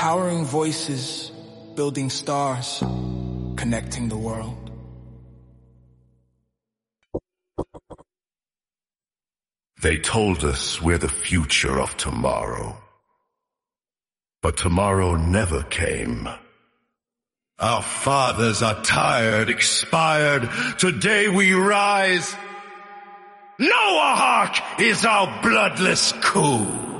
empowering voices, building stars, connecting the world. They told us we're the future of tomorrow. But tomorrow never came. Our fathers are tired, expired. Today we rise. Noahawk is our bloodless coup.